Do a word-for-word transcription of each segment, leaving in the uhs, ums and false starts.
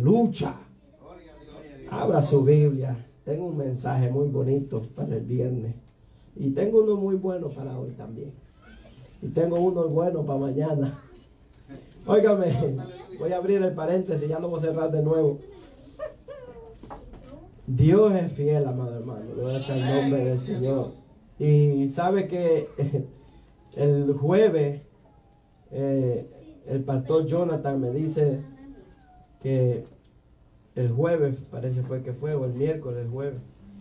lucha. Abra su Biblia. Tengo un mensaje muy bonito para el viernes. Y tengo uno muy bueno para hoy también. Y tengo uno bueno para mañana. Óigame, voy a abrir el paréntesis, ya lo voy a cerrar de nuevo. Dios es fiel, amado hermano. Gloria sea el nombre del Señor. Y sabe que el jueves eh, el pastor Jonathan me dice que el jueves, parece fue que fue, o el miércoles, el jueves,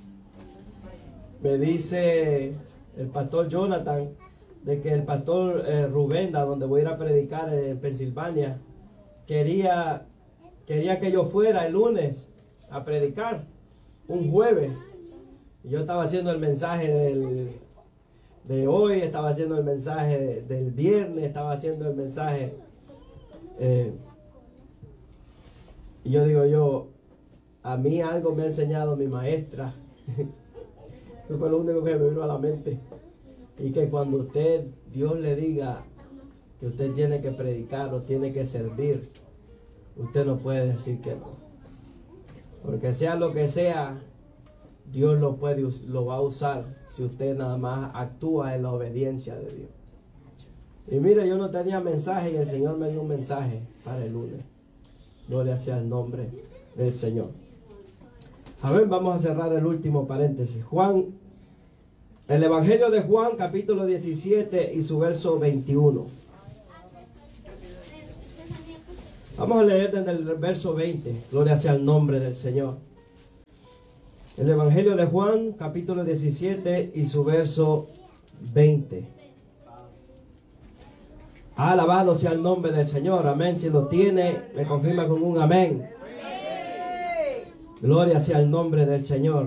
me dice el pastor Jonathan de que el pastor eh, Rubén, a donde voy a ir a predicar en Pensilvania, quería, quería que yo fuera el lunes a predicar, un jueves. Y yo estaba haciendo el mensaje del, de hoy, estaba haciendo el mensaje de, del viernes, estaba haciendo el mensaje. Eh, y yo digo yo, a mí algo me ha enseñado mi maestra. Eso fue lo único que me vino a la mente. Y que cuando usted, Dios le diga que usted tiene que predicar o tiene que servir, usted no puede decir que no. Porque sea lo que sea, Dios lo puede, lo va a usar si usted nada más actúa en la obediencia de Dios. Y mire, yo no tenía mensaje y el Señor me dio un mensaje para el lunes. Gloria sea el nombre del Señor. A ver, vamos a cerrar el último paréntesis. Juan, el Evangelio de Juan, capítulo diecisiete y su verso veintiuno. Vamos a leer desde el verso veinte. Gloria sea el nombre del Señor. El Evangelio de Juan, capítulo diecisiete y su verso veinte. Alabado sea el nombre del Señor. Amén. Si lo tiene, me confirma con un amén. Gloria sea el nombre del Señor.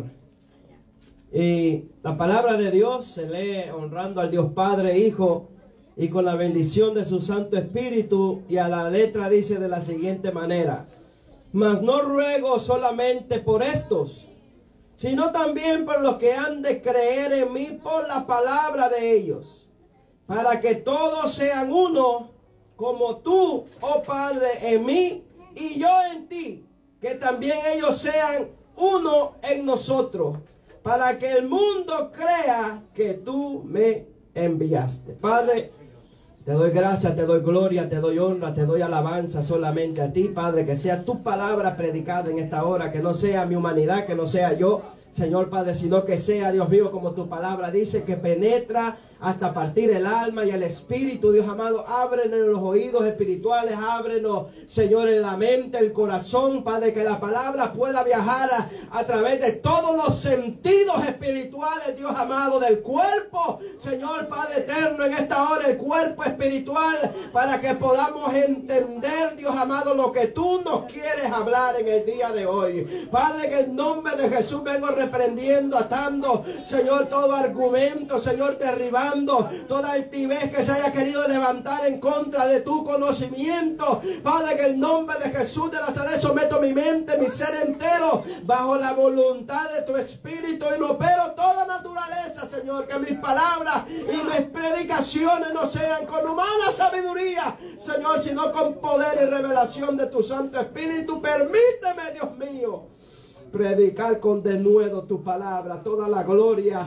Y la palabra de Dios se lee honrando al Dios Padre, Hijo y con la bendición de su Santo Espíritu. Y a la letra dice de la siguiente manera: mas no ruego solamente por estos, sino también por los que han de creer en mí por la palabra de ellos, para que todos sean uno, como tú, oh Padre, en mí y yo en ti, que también ellos sean uno en nosotros, para que el mundo crea que tú me enviaste. Padre, te doy gracias, te doy gloria, te doy honra, te doy alabanza solamente a ti, Padre, que sea tu palabra predicada en esta hora, que no sea mi humanidad, que no sea yo, Señor Padre, sino que sea, Dios mío, como tu palabra dice, que penetra hasta partir el alma y el espíritu. Dios amado, ábrenos los oídos espirituales, ábrenos, Señor, en la mente, el corazón, Padre, que la palabra pueda viajar a, a través de todos los sentidos espirituales, Dios amado, del cuerpo, Señor Padre eterno, en esta hora el cuerpo espiritual, para que podamos entender, Dios amado, lo que tú nos quieres hablar en el día de hoy. Padre, en el nombre de Jesús vengo reprendiendo, atando, Señor, todo argumento, Señor, derribando toda altivez que se haya querido levantar en contra de tu conocimiento. Padre, en el nombre de Jesús de Nazaret someto mi mente, mi ser entero bajo la voluntad de tu Espíritu, y no opero toda naturaleza, Señor, que mis palabras y mis predicaciones no sean con humana sabiduría, Señor, sino con poder y revelación de tu Santo Espíritu. Permíteme, Dios mío, predicar con denuedo tu palabra. Toda la gloria,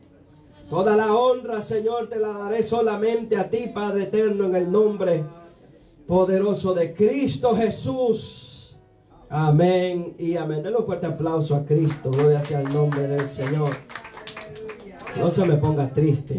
toda la honra, Señor, te la daré solamente a ti, Padre eterno, en el nombre poderoso de Cristo Jesús. Amén y amén. Denle un fuerte aplauso a Cristo. Gloria sea el nombre del Señor. No se me ponga triste.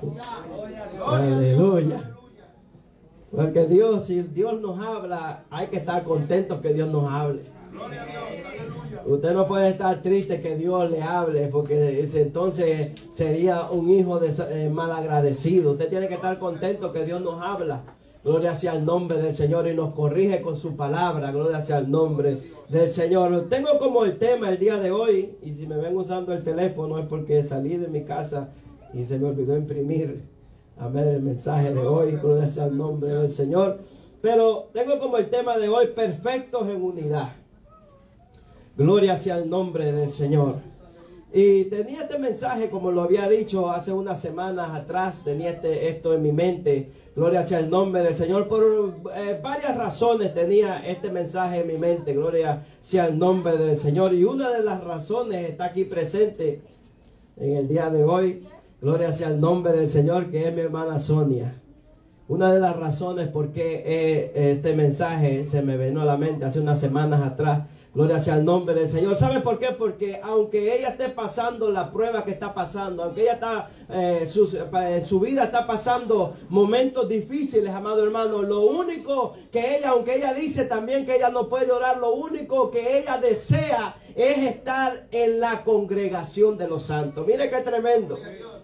Aleluya. Porque Dios, si Dios nos habla, hay que estar contentos que Dios nos hable. Usted no puede estar triste que Dios le hable, porque ese entonces sería un hijo de, eh, malagradecido. Usted tiene que estar contento que Dios nos habla. Gloria sea el nombre del Señor, y nos corrige con su palabra. Gloria sea el nombre del Señor. Tengo como el tema el día de hoy, y si me ven usando el teléfono es porque salí de mi casa y se me olvidó imprimir, amén, el mensaje de hoy. Gloria sea el nombre del Señor. Pero tengo como el tema de hoy: perfectos en unidad. Gloria sea el nombre del Señor. Y tenía este mensaje, como lo había dicho hace unas semanas atrás, tenía este, esto en mi mente. Gloria sea el nombre del Señor. Por eh, varias razones tenía este mensaje en mi mente. Gloria sea el nombre del Señor. Y una de las razones está aquí presente en el día de hoy. Gloria sea el nombre del Señor, que es mi hermana Sonia. Una de las razones por qué eh, este mensaje se me vino a la mente hace unas semanas atrás. Gloria sea el nombre del Señor. ¿Sabe por qué? Porque aunque ella esté pasando la prueba que está pasando, aunque ella está, eh, su, eh, su vida está pasando momentos difíciles, amado hermano, lo único que ella, aunque ella dice también que ella no puede orar, lo único que ella desea es estar en la congregación de los santos. Mire qué tremendo.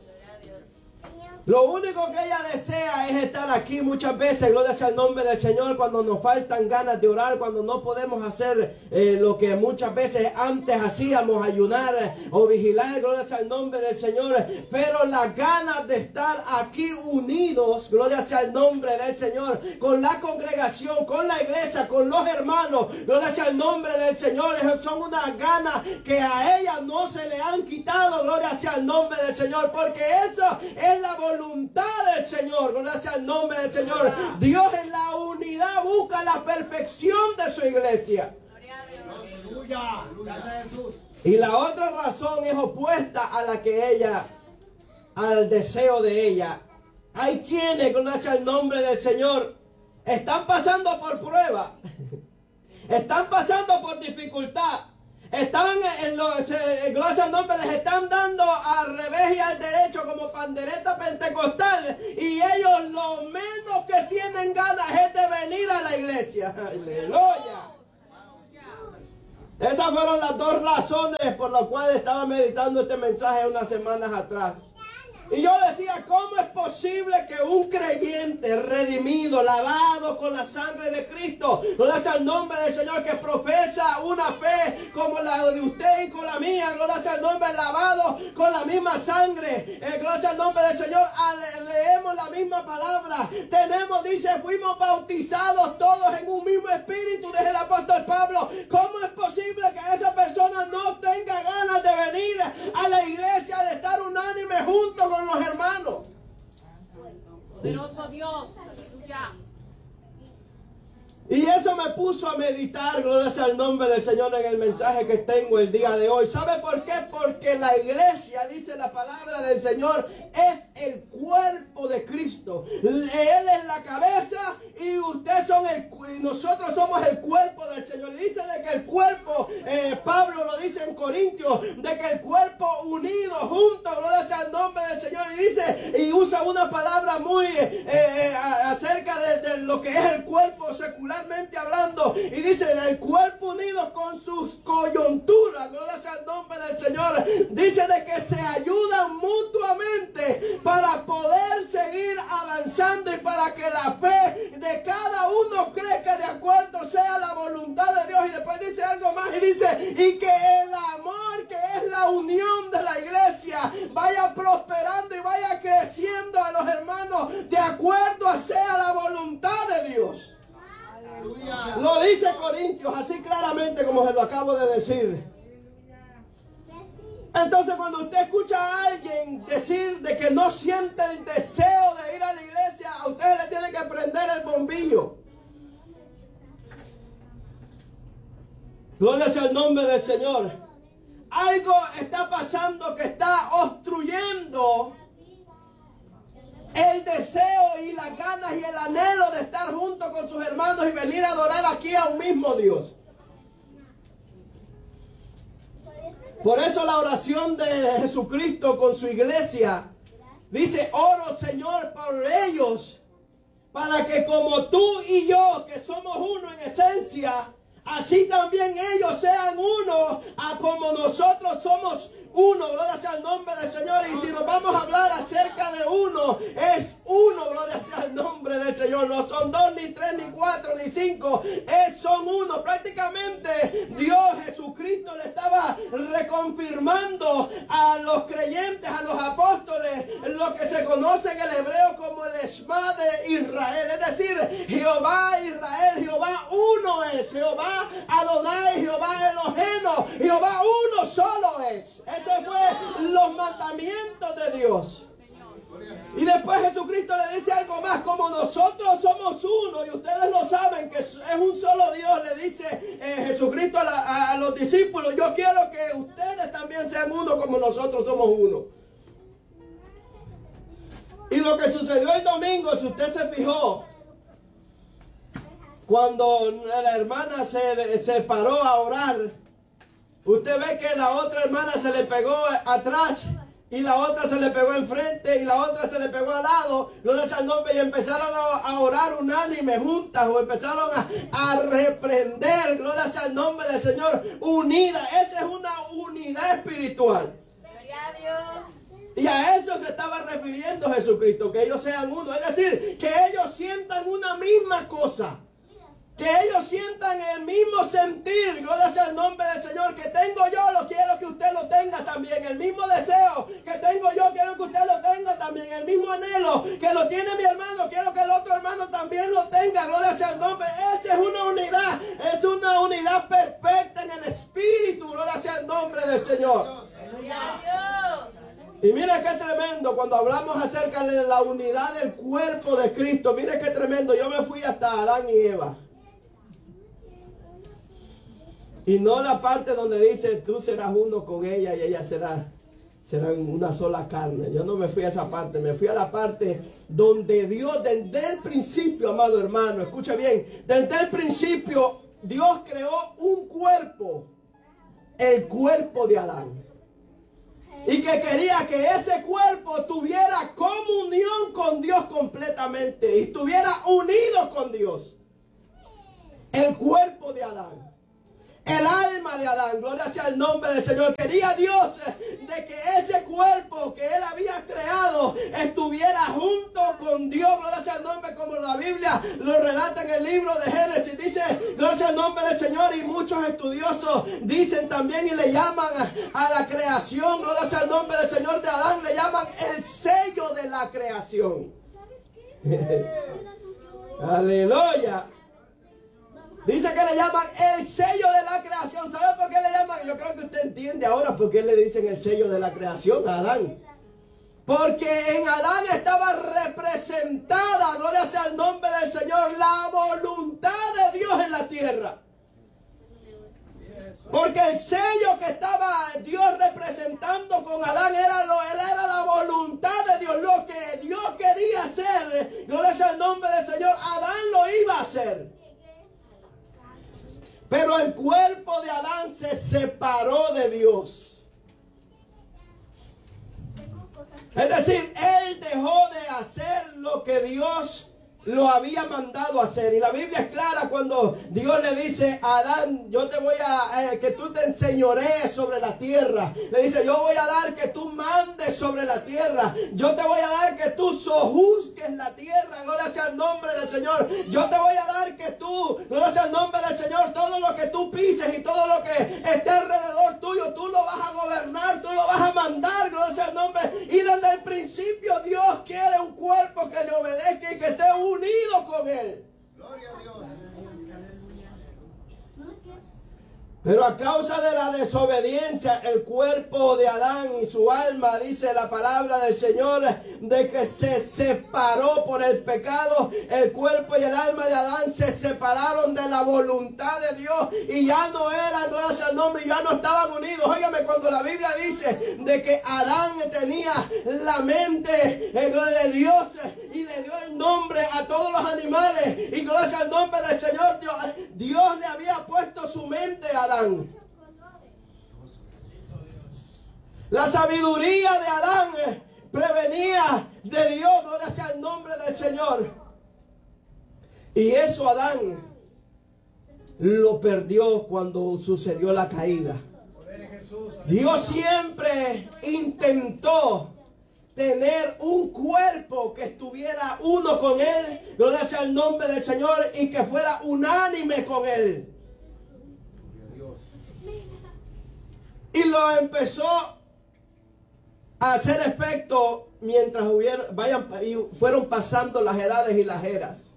Lo único que ella desea es estar aquí muchas veces, gloria sea el nombre del Señor, cuando nos faltan ganas de orar, cuando no podemos hacer eh, lo que muchas veces antes hacíamos, ayunar eh, o vigilar, gloria sea el nombre del Señor. Pero las ganas de estar aquí unidos, gloria sea el nombre del Señor, con la congregación, con la iglesia, con los hermanos, gloria sea el nombre del Señor, son unas ganas que a ella no se le han quitado, gloria sea el nombre del Señor, porque eso es la voluntad voluntad del Señor, gracias al nombre del Señor. Dios en la unidad busca la perfección de su iglesia. Aleluya, gracias a Jesús. Y la otra razón es opuesta a la que ella, al deseo de ella. Hay quienes, gracias al nombre del Señor, están pasando por prueba, están pasando por dificultad. Están en los, gloria al nombre, les están dando al revés y al derecho como pandereta pentecostal. Y ellos lo menos que tienen ganas es de venir a la iglesia. Aleluya. Esas fueron las dos razones por las cuales estaba meditando este mensaje unas semanas atrás. Y yo decía, ¿cómo es posible que un creyente redimido, lavado con la sangre de Cristo, gloria al nombre del Señor, que profesa una fe como la de usted y con la mía, gloria al nombre, lavado con la misma sangre, eh, gloria al nombre del Señor, al, leemos la misma palabra, tenemos, dice, fuimos bautizados todos en un mismo espíritu, dice el apóstol Pablo? ¿Cómo es posible que esa persona no tenga ganas de venir a la iglesia, de estar unánime juntos con con los hermanos? Poderoso Dios, aleluya. Y eso me puso a meditar, gloria sea el nombre del Señor, en el mensaje que tengo el día de hoy. ¿Sabe por qué? Porque la iglesia, dice la palabra del Señor, es el cuerpo de Cristo. Él es la cabeza y ustedes son el, y nosotros somos el cuerpo del Señor. Y dice de que el cuerpo, eh, Pablo lo dice en Corintios, de que el cuerpo unido, junto, gloria sea el nombre del Señor. Y dice, y usa una palabra muy eh, eh, acerca de, de lo que es el cuerpo secular, hablando, y dice el cuerpo unido con sus coyunturas, gloria sea el nombre del Señor. Dice de que se ayudan mutuamente para poder seguir avanzando y para que la fe de cada uno crezca de acuerdo sea la voluntad de Dios. Y después dice algo más y dice, y que el amor, que es la unión de la iglesia, vaya prosperando y vaya creciendo a los hermanos de acuerdo a sea la voluntad de Dios. Lo dice Corintios así claramente como se lo acabo de decir. Entonces, cuando usted escucha a alguien decir de que no siente el deseo de ir a la iglesia, a usted le tiene que prender el bombillo. Gloria sea el nombre del Señor. Algo está pasando que está obstruyendo el deseo y las ganas y el anhelo de estar junto con sus hermanos y venir a adorar aquí a un mismo Dios. Por eso la oración de Jesucristo con su iglesia dice, oro Señor por ellos, para que como tú y yo, que somos uno en esencia, así también ellos sean uno, a como nosotros somos uno, gloria sea el nombre del Señor. Y si nos vamos a hablar acerca de uno, es uno, gloria sea el nombre del Señor. No son dos, ni tres, ni cuatro, ni cinco, es, son uno. Prácticamente Dios Jesucristo le estaba reconfirmando a los creyentes, a los apóstoles, lo que se conoce en el hebreo como el Shema de Israel. Es decir, Jehová Israel, Jehová uno es, Jehová Adonai, Jehová Eloheno, Jehová uno solo es. Este fue mandamientos de Dios. Y después Jesucristo le dice algo más, como nosotros somos uno y ustedes lo saben que es un solo Dios, le dice eh, Jesucristo a, la, a, a los discípulos, yo quiero que ustedes también sean uno como nosotros somos uno. Y lo que sucedió el domingo, si usted se fijó, cuando la hermana se, se paró a orar, usted ve que la otra hermana se le pegó atrás y la otra se le pegó enfrente y la otra se le pegó al lado, gloria al nombre, y empezaron a, a orar unánime juntas, o empezaron a, a reprender, gloria al nombre del Señor, unida. Esa es una unidad espiritual. Gloria a Dios. Y a eso se estaba refiriendo Jesucristo, que ellos sean uno, es decir, que ellos sientan una misma cosa. Que ellos sientan el mismo sentir, gloria al nombre del Señor, que tengo yo, lo quiero que usted lo tenga también. El mismo deseo que tengo yo, quiero que usted lo tenga también. El mismo anhelo que lo tiene mi hermano, quiero que el otro hermano también lo tenga. Gloria al nombre. Esa es una unidad, es una unidad perfecta en el Espíritu. Gloria al nombre del Señor. Gloria a Dios. Y mira qué tremendo cuando hablamos acerca de la unidad del cuerpo de Cristo. Mira qué tremendo. Yo me fui hasta Adán y Eva. Y no la parte donde dice tú serás uno con ella y ella será, será una sola carne. Yo no me fui a esa parte, me fui a la parte donde Dios desde el principio, amado hermano, escucha bien, desde el principio Dios creó un cuerpo, el cuerpo de Adán. Y que quería que ese cuerpo tuviera comunión con Dios completamente y estuviera unido con Dios. El cuerpo de Adán. El alma de Adán, gloria sea el nombre del Señor. Quería Dios de que ese cuerpo que Él había creado estuviera junto con Dios, gloria sea el nombre, como la Biblia lo relata en el libro de Génesis. Dice, gloria sea el nombre del Señor, y muchos estudiosos dicen también y le llaman a, a la creación, gloria sea el nombre del Señor de Adán, le llaman el sello de la creación. Aleluya. Dice que le llaman el sello de la creación. ¿Sabe por qué le llaman? Yo creo que usted entiende ahora por qué le dicen el sello de la creación a Adán. Porque en Adán estaba representada, gloria sea el nombre del Señor, la voluntad de Dios en la tierra. Porque el sello que estaba Dios representando con Adán era, lo, era la voluntad de Dios. Lo que Dios quería hacer, gloria sea el nombre del Señor, Adán lo iba a hacer. Pero el cuerpo de Adán se separó de Dios. Es decir, él dejó de hacer lo que Dios lo había mandado hacer. Y la Biblia es clara cuando Dios le dice a Adán, yo te voy a, eh, que tú te enseñorees sobre la tierra. Le dice, yo voy a dar que tú mandes sobre la tierra. Yo te voy a dar que tú sojuzgues la tierra. Gloria sea el nombre del Señor. Yo te voy a dar que tú, gloria sea el nombre del Señor, todo lo que tú pises y todo lo que esté alrededor tuyo, tú lo vas a gobernar, tú lo vas a mandar. Gloria sea el nombre. Y desde el principio Dios quiere un cuerpo que le obedezca y que esté unido con Él. Gloria a Dios. Pero a causa de la desobediencia, el cuerpo de Adán y su alma, dice la palabra del Señor, de que se separó por el pecado. El cuerpo y el alma de Adán se separaron de la voluntad de Dios y ya no eran, gracias al nombre, ya no estaban unidos. Óigame, cuando la Biblia dice de que Adán tenía la mente de Dios y le dio el nombre a todos los animales, y gracias al nombre del Señor, Dios, Dios le había puesto su mente a Adán. La sabiduría de Adán prevenía de Dios, gloria sea el nombre del Señor. Y eso Adán lo perdió cuando sucedió la caída. Dios siempre intentó tener un cuerpo que estuviera uno con Él, gloria sea el nombre del Señor, y que fuera unánime con Él. Y lo empezó a hacer efecto mientras hubieron, vayan, y fueron pasando las edades y las eras.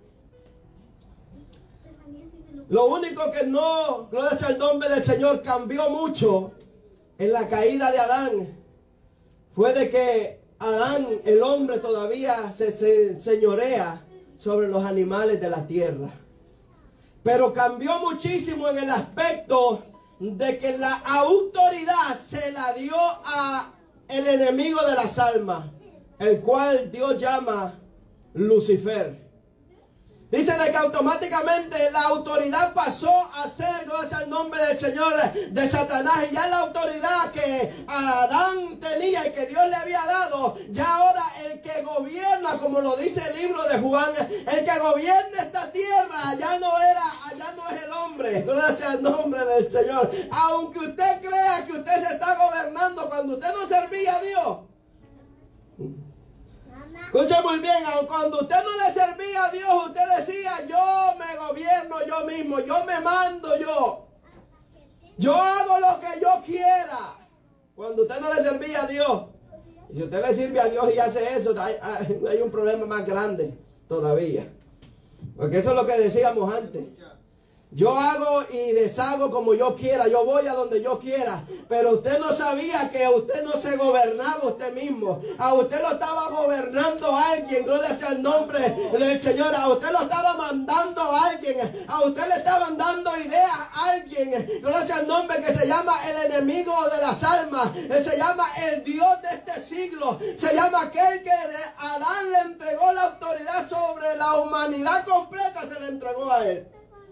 Lo único que no, gloria sea el nombre del Señor, cambió mucho en la caída de Adán, fue de que Adán, el hombre, todavía se, se señorea sobre los animales de la tierra. Pero cambió muchísimo en el aspecto de que la autoridad se la dio a el enemigo de las almas, el cual Dios llama Lucifer. Dice de que automáticamente la autoridad pasó a ser, gracias al nombre del Señor, de Satanás. Y ya la autoridad que Adán tenía y que Dios le había dado, ya ahora el que gobierna, como lo dice el libro de Juan, el que gobierna esta tierra, ya no era, ya no es el hombre, gracias al nombre del Señor. Aunque usted crea que usted se está gobernando cuando usted no servía a Dios. Escuche muy bien, aun cuando usted no le servía a Dios, usted decía, yo me gobierno yo mismo, yo me mando yo. Yo hago lo que yo quiera. Cuando usted no le servía a Dios, y si usted le sirve a Dios y hace eso, hay, hay un problema más grande todavía. Porque eso es lo que decíamos antes. Yo hago y deshago como yo quiera, yo voy a donde yo quiera, pero usted no sabía que usted no se gobernaba usted mismo, a usted lo estaba gobernando alguien, gloria sea el nombre del Señor, a usted lo estaba mandando a alguien, a usted le estaban dando ideas a alguien, gloria sea el nombre que se llama el enemigo de las almas, se llama el Dios de este siglo, se llama aquel que de Adán le entregó la autoridad sobre la humanidad completa, se le entregó a él.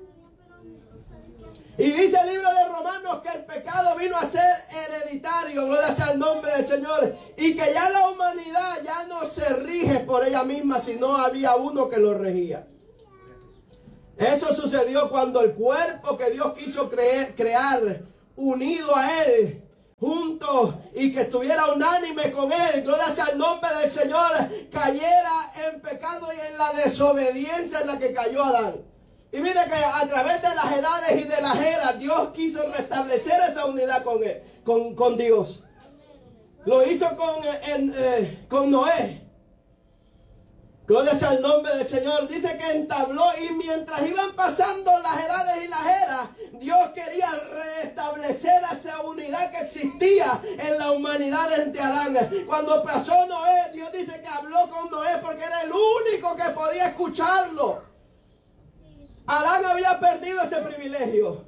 Y dice el libro de Romanos que el pecado vino a ser hereditario, gloria sea el nombre del Señor, y que ya la humanidad ya no se rige por ella misma, sino había uno que lo regía. Eso sucedió cuando el cuerpo que Dios quiso creer, crear, unido a Él, juntos, y que estuviera unánime con Él, gloria sea el nombre del Señor, cayera en pecado y en la desobediencia en la que cayó Adán. Y mire que a través de las edades y de las eras, Dios quiso restablecer esa unidad con, él, con, con Dios. Lo hizo con, en, eh, con Noé. Gloria sea el nombre del Señor. Dice que entabló, y mientras iban pasando las edades y las eras, Dios quería restablecer esa unidad que existía en la humanidad entre Adán. Cuando pasó Noé, Dios dice que habló con Noé porque era el único que podía escucharlo. Adán había perdido ese privilegio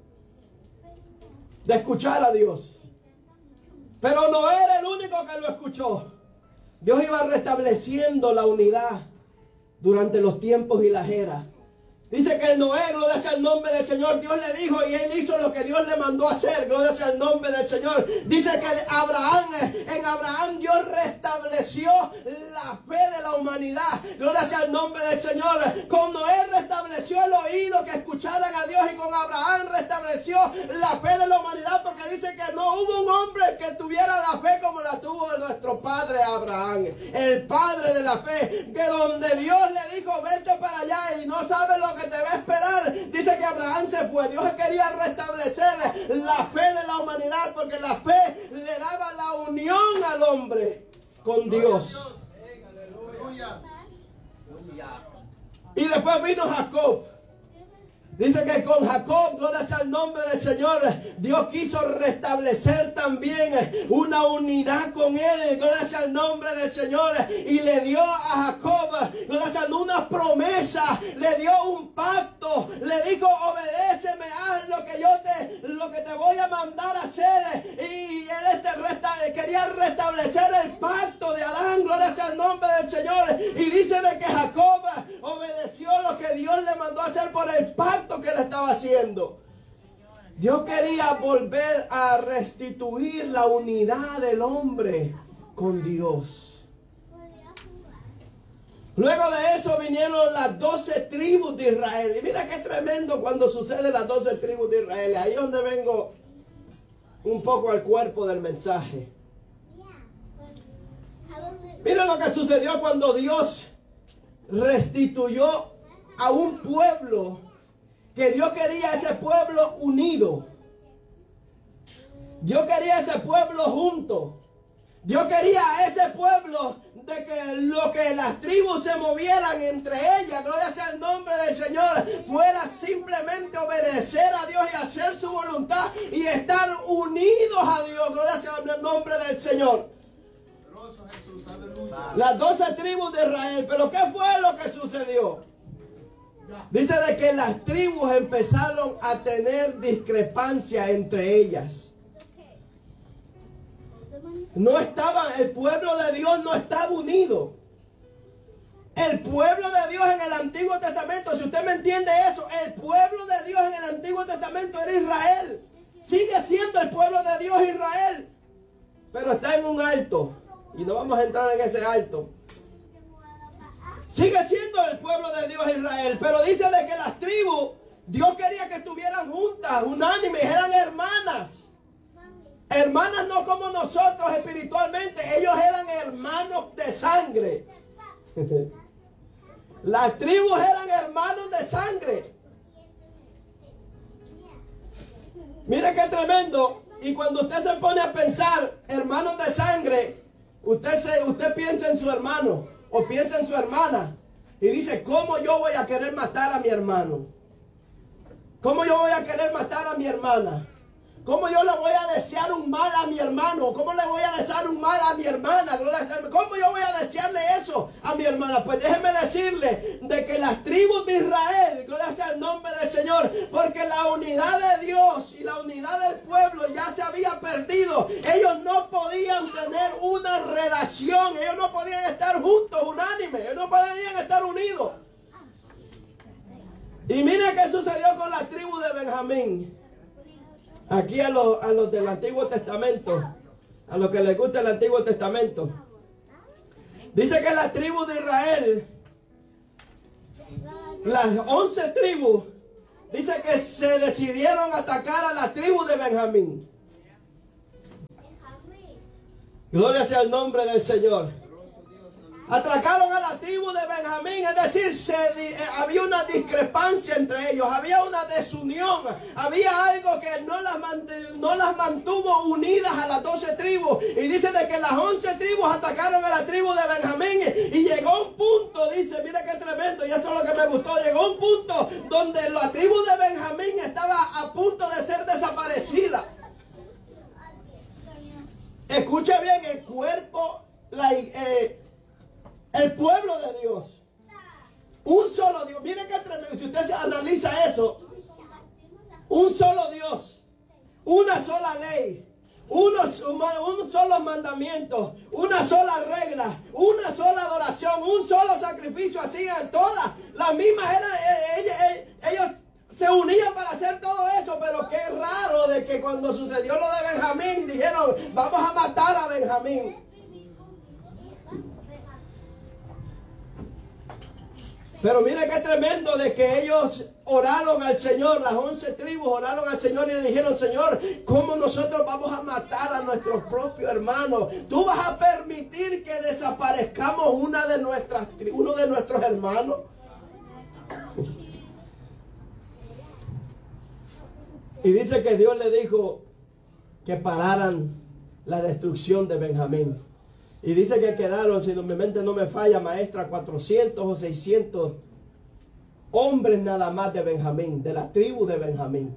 de escuchar a Dios. Pero no era el único que lo escuchó. Dios iba restableciendo la unidad durante los tiempos y las eras. Dice que el Noé, gloria sea el nombre del Señor, Dios le dijo y él hizo lo que Dios le mandó a hacer, gloria sea el nombre del Señor. Dice que Abraham, en Abraham Dios restableció la fe de la humanidad, gloria sea el nombre del Señor. Con Noé restableció el oído que escucharan a Dios, y con Abraham restableció la fe de la humanidad, porque dice que no hubo un hombre que tuviera la fe como la tuvo nuestro padre Abraham, el padre de la fe, que donde Dios le dijo vete para allá y no sabe lo que te va a esperar, dice que Abraham se fue. Dios quería restablecer la fe de la humanidad, porque la fe le daba la unión al hombre con Dios. Y después vino Jacob. Dice que con Jacob, gloria sea el nombre del Señor, Dios quiso restablecer también una unidad con él, gloria sea el nombre del Señor, y le dio a Jacob, gloria sea una promesa, le dio un pacto, le dijo obedéceme, haz lo que yo te, lo que te voy a mandar a hacer, y él este resta, quería restablecer el pacto de Adán, gloria sea el nombre del Señor, y dice de que Jacob obedeció lo que Dios le mandó a hacer por el pacto que le estaba haciendo. Dios quería volver a restituir la unidad del hombre con Dios. Luego de eso vinieron las doce tribus de Israel. Y mira qué tremendo cuando sucede las doce tribus de Israel. Ahí es donde vengo un poco al cuerpo del mensaje. Mira lo que sucedió cuando Dios restituyó a un pueblo, que Dios quería ese pueblo unido. Dios quería ese pueblo junto. Dios quería a ese pueblo de que lo que las tribus se movieran entre ellas, gloria sea el nombre del Señor, fuera simplemente obedecer a Dios y hacer su voluntad y estar unidos a Dios, gloria sea el nombre del Señor. Las doce tribus de Israel. Pero ¿qué fue lo que sucedió? Dice de que las tribus empezaron a tener discrepancia entre ellas. No estaban, el pueblo de Dios no estaba unido. El pueblo de Dios en el Antiguo Testamento, si usted me entiende eso, el pueblo de Dios en el Antiguo Testamento era Israel. Sigue siendo el pueblo de Dios Israel, pero está en un alto. Y no vamos a entrar en ese alto. Sigue siendo el pueblo de Dios Israel, pero dice de que las tribus, Dios quería que estuvieran juntas, unánimes, eran hermanas. Hermanas no como nosotros espiritualmente, ellos eran hermanos de sangre. Las tribus eran hermanos de sangre. Mire qué tremendo. Y cuando usted se pone a pensar, hermanos de sangre, usted, se, usted piensa en su hermano o piensa en su hermana y dice, ¿cómo yo voy a querer matar a mi hermano? ¿Cómo yo voy a querer matar a mi hermana? ¿Cómo yo le voy a desear un mal a mi hermano? ¿Cómo le voy a desear un mal a mi hermana? ¿Cómo yo voy a desearle eso a mi hermana? Pues déjeme decirle de que las tribus de Israel, gloria sea el nombre del Señor, porque la unidad de Dios y la unidad del pueblo ya se había perdido. Ellos no podían tener una relación, ellos no podían estar juntos, unánimes, ellos no podían estar unidos. Y mire qué sucedió con la tribu de Benjamín. Aquí a los, a los del Antiguo Testamento, a los que les gusta el Antiguo Testamento, dice que la tribu de Israel, las once tribus, dice que se decidieron atacar a la tribu de Benjamín. Gloria sea el nombre del Señor. Atacaron a la tribu de Benjamín, es decir, se, eh, había una discrepancia entre ellos, había una desunión, había algo que no las, no las mantuvo unidas a las doce tribus. Y dice de que las once tribus atacaron a la tribu de Benjamín y llegó un punto, dice, mira qué tremendo, y eso es lo que me gustó, llegó un punto donde la tribu de Benjamín estaba a punto de ser desaparecida. Escuche bien, el cuerpo, la... Eh, el pueblo de Dios, un solo Dios. Miren qué tremendo, si usted se analiza eso, un solo Dios, una sola ley, unos, un solo mandamiento, una sola regla, una sola adoración, un solo sacrificio, hacían todas las mismas, eran, ellos, ellos se unían para hacer todo eso. Pero qué raro de que cuando sucedió lo de Benjamín, dijeron, vamos a matar a Benjamín. Pero mire qué tremendo de que ellos oraron al Señor, las once tribus oraron al Señor y le dijeron, Señor, ¿cómo nosotros vamos a matar a nuestros propios hermanos? Tú vas a permitir que desaparezcamos una de nuestras, uno de nuestros hermanos. Y dice que Dios le dijo que pararan la destrucción de Benjamín. Y dice que quedaron, si mi mente no me falla, maestra, cuatrocientos o seiscientos hombres nada más de Benjamín, de la tribu de Benjamín.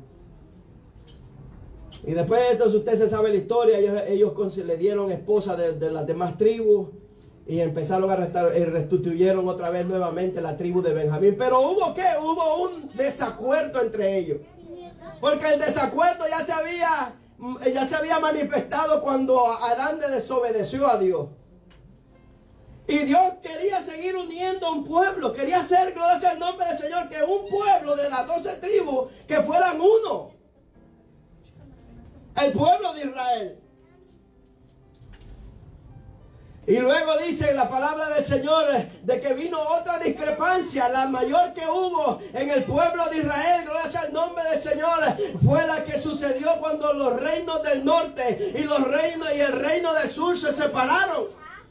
Y después de esto, si usted se sabe la historia, ellos, ellos le dieron esposa de, de las demás tribus y empezaron a restar, y restituyeron otra vez nuevamente la tribu de Benjamín. Pero hubo ¿qué? Hubo un desacuerdo entre ellos. Porque el desacuerdo ya se había... ya se había manifestado cuando Adán le desobedeció a Dios. Y Dios quería seguir uniendo un pueblo. Quería hacer, gloria al nombre del Señor, que un pueblo de las doce tribus que fueran uno. El pueblo de Israel. Y luego dice la palabra del Señor de que vino otra discrepancia, la mayor que hubo en el pueblo de Israel, gracias al nombre del Señor, fue la que sucedió cuando los reinos del norte y los reinos y el reino del sur se separaron.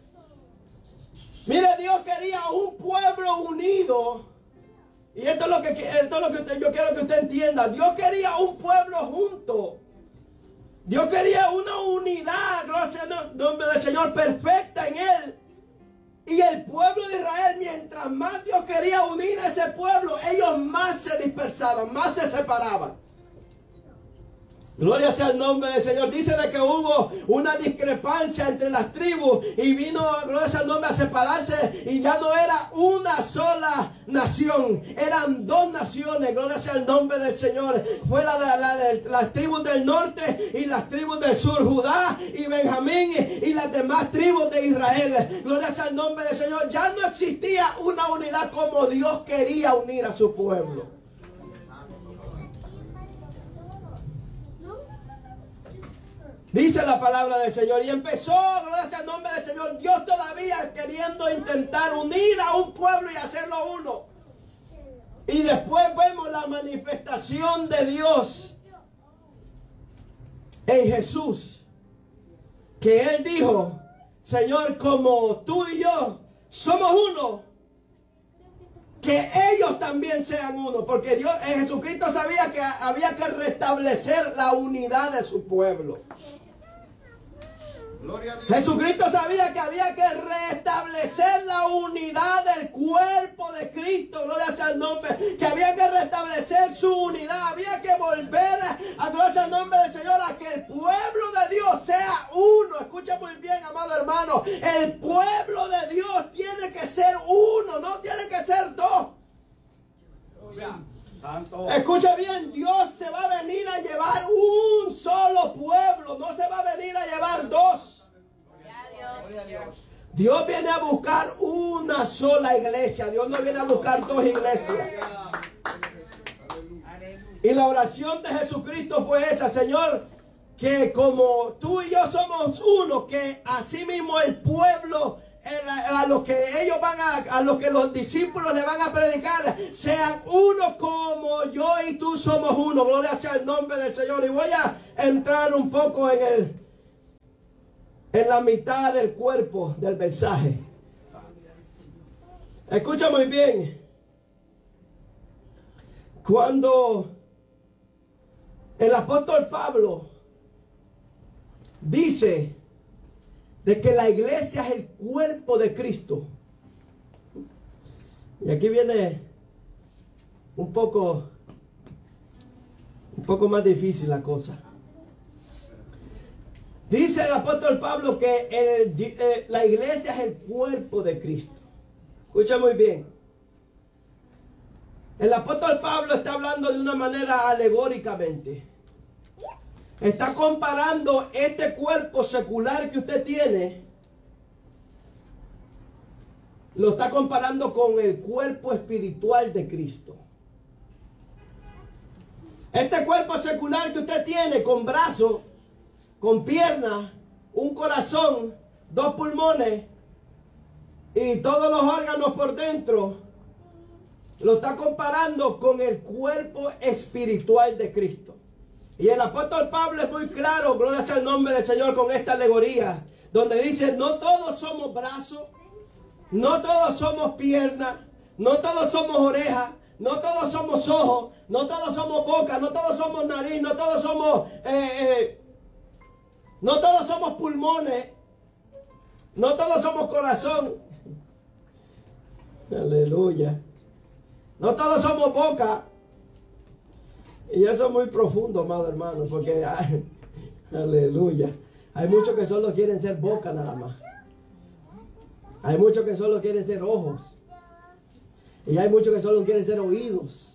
Mire, Dios quería un pueblo unido. Y esto es lo que, esto es lo que usted, yo quiero que usted entienda. Dios quería un pueblo junto. Dios quería una unidad, gloria al nombre del Señor, perfecta en Él. Y el pueblo de Israel, mientras más Dios quería unir a ese pueblo, ellos más se dispersaban, más se separaban. Gloria sea el nombre del Señor. Dice de que hubo una discrepancia entre las tribus y vino, gloria sea el nombre, a separarse y ya no era una sola nación, eran dos naciones. Gloria sea el nombre del Señor. Fue la de, la de las tribus del norte y las tribus del sur, Judá y Benjamín y las demás tribus de Israel. Gloria sea el nombre del Señor. Ya no existía una unidad como Dios quería unir a su pueblo. Dice la palabra del Señor, y empezó, gracias al nombre del Señor, Dios todavía queriendo intentar unir a un pueblo y hacerlo uno. Y después vemos la manifestación de Dios en Jesús, que Él dijo, Señor, como tú y yo somos uno, que ellos también sean uno, porque Dios, en Jesucristo sabía que había que restablecer la unidad de su pueblo. Jesucristo sabía que había que restablecer la unidad del cuerpo de Cristo, gloria sea el nombre, que había que restablecer su unidad, había que volver a, gloria sea el nombre del Señor, a que el pueblo de Dios sea uno. Escucha muy bien, amado hermano, el pueblo de Dios tiene que ser uno, no tiene que ser dos. Santo. Escucha bien, Dios se va a venir a llevar un solo pueblo, no se va a venir a llevar dos. Dios viene a buscar una sola iglesia. Dios no viene a buscar dos iglesias. Y la oración de Jesucristo fue esa, Señor, que como tú y yo somos uno, que así mismo el pueblo, a los que ellos van a, a los que los discípulos le van a predicar, sean uno como yo y tú somos uno. Gloria sea el nombre del Señor. Y voy a entrar un poco en el en la mitad del cuerpo del mensaje. Escucha muy bien. Cuando el apóstol Pablo dice de que la iglesia es el cuerpo de Cristo, y aquí viene un poco un poco más difícil la cosa. Dice el apóstol Pablo que el, eh, la iglesia es el cuerpo de Cristo. Escucha muy bien. El apóstol Pablo está hablando de una manera alegóricamente. Está comparando este cuerpo secular que usted tiene. Lo está comparando con el cuerpo espiritual de Cristo. Este cuerpo secular que usted tiene con brazos, con piernas, un corazón, dos pulmones y todos los órganos por dentro, lo está comparando con el cuerpo espiritual de Cristo. Y el apóstol Pablo es muy claro, gloria sea el nombre del Señor, con esta alegoría, donde dice, no todos somos brazos, no todos somos piernas, no todos somos orejas, no todos somos ojos, no todos somos boca, no todos somos nariz, no todos somos... Eh, eh, No todos somos pulmones. No todos somos corazón. Aleluya. No todos somos boca. Y eso es muy profundo, amado hermano, porque ay, aleluya. Hay muchos que solo quieren ser boca nada más. Hay muchos que solo quieren ser ojos. Y hay muchos que solo quieren ser oídos.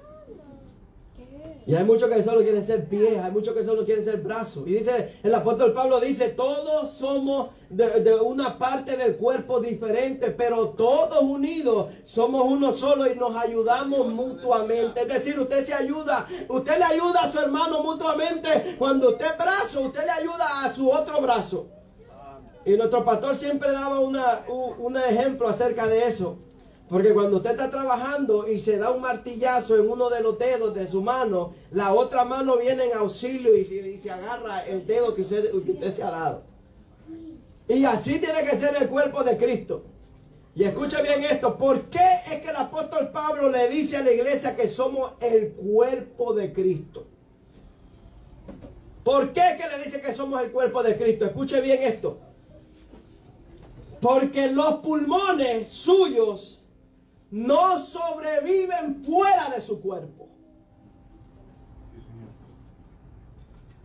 Y hay muchos que solo quieren ser pies, hay muchos que solo quieren ser brazos. Y dice, el apóstol Pablo dice, todos somos de, de una parte del cuerpo diferente, pero todos unidos somos uno solo y nos ayudamos mutuamente. Es decir, usted se ayuda, usted le ayuda a su hermano mutuamente. Cuando usted es brazo, usted le ayuda a su otro brazo. Y nuestro pastor siempre daba una, un, un ejemplo acerca de eso. Porque cuando usted está trabajando y se da un martillazo en uno de los dedos de su mano, la otra mano viene en auxilio y se, y se agarra el dedo que usted, que usted se ha dado. Y así tiene que ser el cuerpo de Cristo. Y escuche bien esto, ¿por qué es que el apóstol Pablo le dice a la iglesia que somos el cuerpo de Cristo? ¿Por qué es que le dice que somos el cuerpo de Cristo? Escuche bien esto. Porque los pulmones suyos no sobreviven fuera de su cuerpo.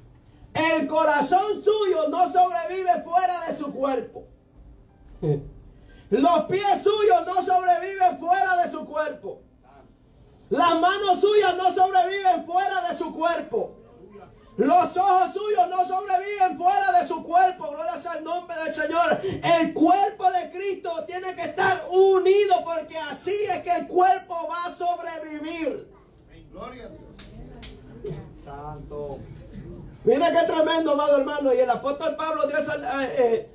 el corazón suyo no sobrevive fuera de su cuerpo. Los pies suyos no sobreviven fuera de su cuerpo. Las manos suyas no sobreviven fuera de su cuerpo. Los ojos suyos no sobreviven fuera de su cuerpo. Gloria sea el nombre del Señor. El cuerpo de Cristo tiene que estar unido, porque así es que el cuerpo va a sobrevivir. Gloria a Dios. Santo. Mira qué tremendo, amado hermano. Y el apóstol Pablo dio esa, eh, eh,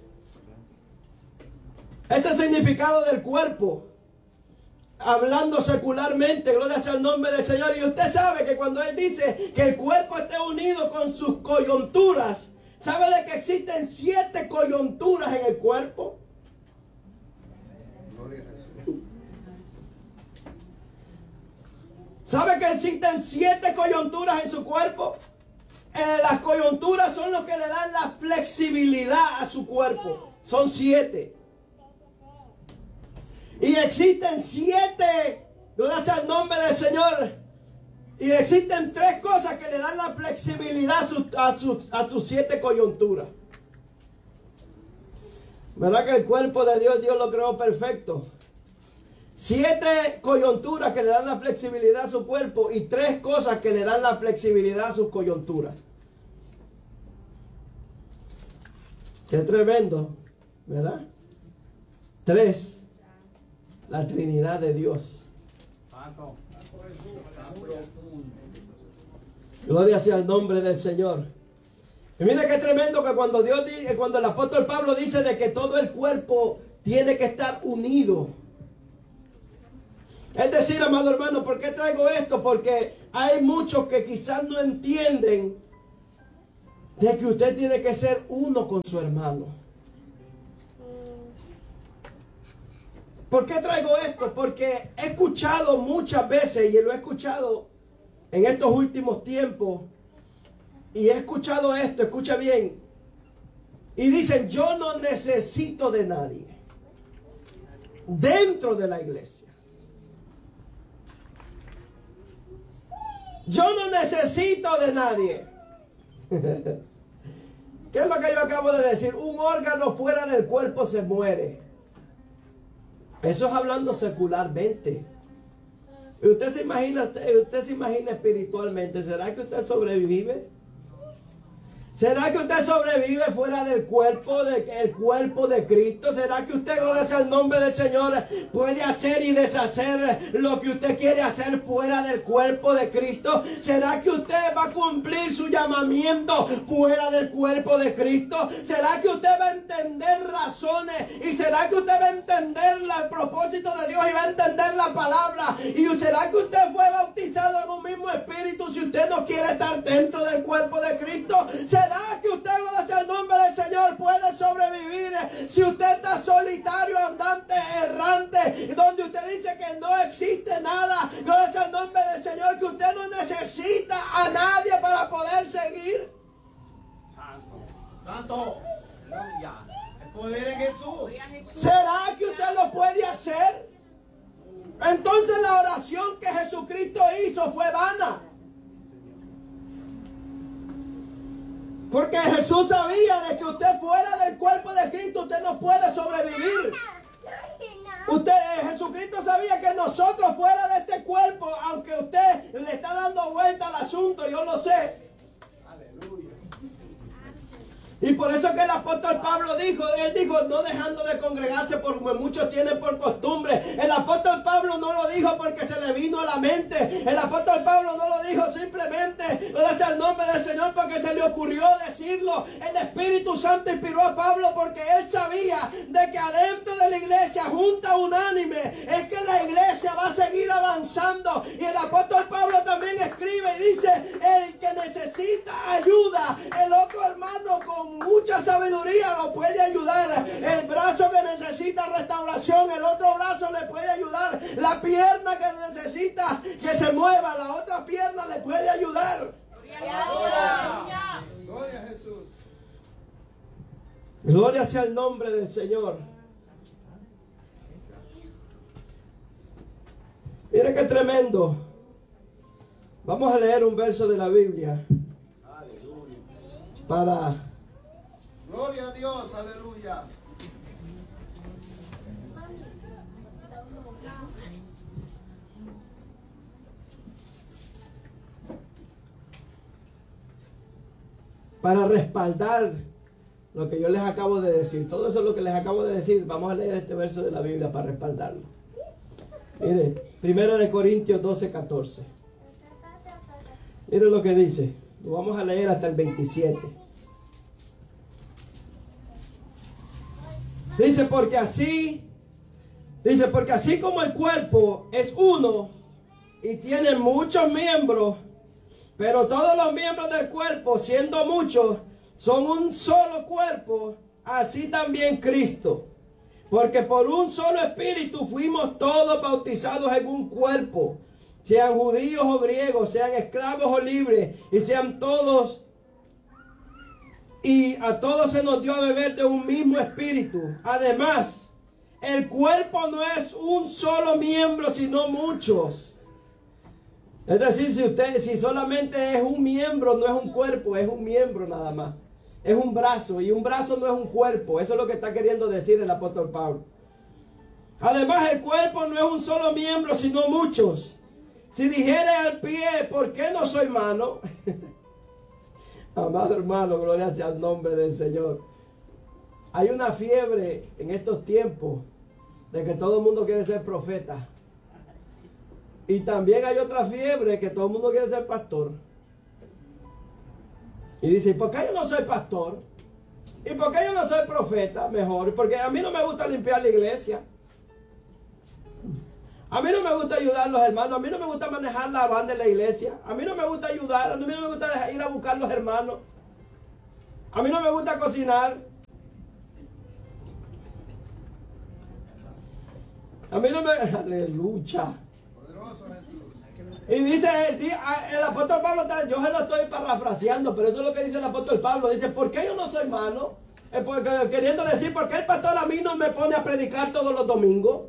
ese significado del cuerpo, hablando secularmente. Gloria sea el nombre del Señor. Y usted sabe que cuando él dice que el cuerpo esté unido con sus coyunturas, ¿sabe de que existen siete coyunturas en el cuerpo? ¿Sabe que existen siete coyunturas en su cuerpo? Eh, las coyunturas son los que le dan la flexibilidad a su cuerpo. Son siete. Y existen siete, gracias al nombre del Señor. Y existen tres cosas que le dan la flexibilidad a sus a sus, a sus siete coyunturas. ¿Verdad que el cuerpo de Dios, Dios lo creó perfecto? Siete coyunturas que le dan la flexibilidad a su cuerpo y tres cosas que le dan la flexibilidad a sus coyunturas. Qué tremendo, ¿verdad? Tres. La Trinidad de Dios. Gloria sea el nombre del Señor. Y mira qué tremendo que cuando Dios dice, cuando el apóstol Pablo dice de que todo el cuerpo tiene que estar unido. Es decir, amado hermano, ¿por qué traigo esto? Porque hay muchos que quizás no entienden de que usted tiene que ser uno con su hermano. ¿Por qué traigo esto? Porque he escuchado muchas veces, y lo he escuchado en estos últimos tiempos, y he escuchado esto, escucha bien, y dicen: yo no necesito de nadie dentro de la iglesia. Yo no necesito de nadie. ¿Qué es lo que yo acabo de decir? Un órgano fuera del cuerpo se muere. Eso es hablando secularmente. Usted se imagina, usted se imagina espiritualmente. ¿Será que usted sobrevive? ¿Será que usted sobrevive fuera del cuerpo, de, el cuerpo de Cristo? ¿Será que usted, gloria sea el nombre del Señor, puede hacer y deshacer lo que usted quiere hacer fuera del cuerpo de Cristo? ¿Será que usted va a cumplir su llamamiento fuera del cuerpo de Cristo? ¿Será que usted va a entender razones? ¿Y será que usted va a entender el propósito de Dios y va a entender la palabra? ¿Y será que usted fue bautizado en un mismo espíritu si usted no quiere estar dentro del cuerpo de Cristo? ¿Será que usted, gracias al nombre del Señor, puede sobrevivir si usted está solitario, andante, errante, donde usted dice que no existe nada? Gracias al nombre del Señor, que usted no necesita a nadie para poder seguir. Santo. Santo. Aleluya. El poder en Jesús. ¿Será que usted lo puede hacer? Entonces la oración que Jesucristo hizo fue vana. Porque Jesús sabía de que usted fuera del cuerpo de Cristo, usted no puede sobrevivir. Usted, Jesucristo sabía que nosotros fuera de este cuerpo, aunque usted le está dando vuelta al asunto, yo lo sé. Aleluya. Y por eso que el apóstol Pablo dijo, él dijo, no dejando de congregarse porque muchos tienen por costumbre. El apóstol Pablo no lo dijo porque se le vino a la mente. El apóstol Pablo no lo dijo simplemente, gracias al nombre del Señor, porque se le ocurrió decirlo. El Espíritu Santo inspiró a Pablo porque él sabía de que adentro de la iglesia, junta unánime, es que la iglesia va a seguir avanzando. Y el apóstol Pablo también escribe y dice, el que necesita ayuda, el otro hermano con mucha sabiduría lo puede ayudar. El brazo que necesita restauración, el otro brazo le puede ayudar. La pierna que necesita que se mueva, la otra pierna le puede ayudar. Gloria. Gloria a Jesús. Gloria sea el nombre del Señor. Mire qué tremendo. Vamos a leer un verso de la Biblia. para Gloria a Dios, aleluya. para respaldar lo que yo les acabo de decir. Todo eso es lo que les acabo de decir. Vamos a leer este verso de la Biblia para respaldarlo. Miren, primero de Corintios doce, catorce. Miren lo que dice. Lo vamos a leer hasta el veintisiete. Dice, porque así, dice, porque así como el cuerpo es uno y tiene muchos miembros, pero todos los miembros del cuerpo, siendo muchos, son un solo cuerpo, así también Cristo. Porque por un solo espíritu fuimos todos bautizados en un cuerpo, sean judíos o griegos, sean esclavos o libres, y sean todos, y a todos se nos dio a beber de un mismo espíritu. Además, el cuerpo no es un solo miembro, sino muchos. Es decir, si usted, si solamente es un miembro, no es un cuerpo, es un miembro nada más. Es un brazo, y un brazo no es un cuerpo. Eso es lo que está queriendo decir el apóstol Pablo. Además, el cuerpo no es un solo miembro, sino muchos. Si dijere al pie, ¿por qué no soy mano? Amado hermano, gloria sea el nombre del Señor. Hay una fiebre en estos tiempos de que todo el mundo quiere ser profeta. Y también hay otra fiebre que todo el mundo quiere ser pastor. Y dice, ¿por qué yo no soy pastor? ¿Y por qué yo no soy profeta? Mejor, porque a mí no me gusta limpiar la iglesia. A mí no me gusta ayudar a los hermanos. A mí no me gusta manejar la banda de la iglesia. A mí no me gusta ayudar. A mí no me gusta ir a buscar a los hermanos. A mí no me gusta cocinar. A mí no me... Aleluya. Y dice, el apóstol Pablo, yo se lo estoy parafraseando, pero eso es lo que dice el apóstol Pablo. Dice, ¿por qué yo no soy mano? Es porque, queriendo decir, ¿por qué el pastor a mí no me pone a predicar todos los domingos?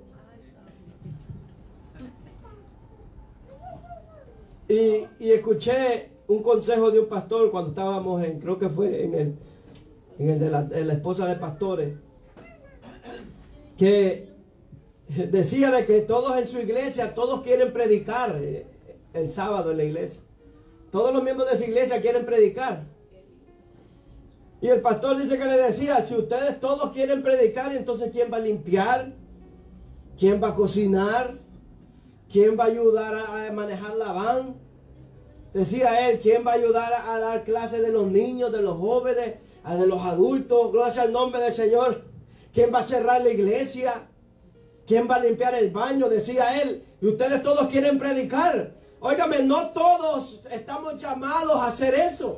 Y, y escuché un consejo de un pastor cuando estábamos en, creo que fue en el, en el de la, en la esposa de pastores, que decía de que todos en su iglesia, todos quieren predicar el sábado en la iglesia. Todos los miembros de su iglesia quieren predicar. Y el pastor dice que le decía, si ustedes todos quieren predicar, entonces ¿quién va a limpiar? ¿Quién va a cocinar? ¿Quién va a ayudar a manejar la van? Decía él, ¿quién va a ayudar a dar clases de los niños, de los jóvenes, a de los adultos? Gloria al nombre del Señor. ¿Quién va a cerrar la iglesia? ¿Quién va a limpiar el baño? Decía él. Y ustedes todos quieren predicar. Óigame, no todos estamos llamados a hacer eso.